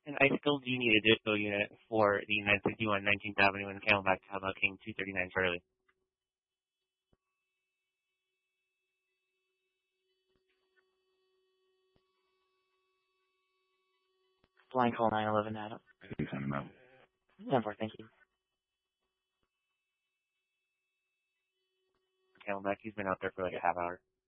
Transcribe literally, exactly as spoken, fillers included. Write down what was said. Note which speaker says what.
Speaker 1: And I still do need a dispo unit for the nine sixty-one nineteenth Avenue and Camelback to Hub King two thirty-nine Charlie.
Speaker 2: Flying call nine eleven, Adam.
Speaker 3: You send him out.
Speaker 2: ten four, thank you.
Speaker 1: Camelback, he's been out there for like a half hour.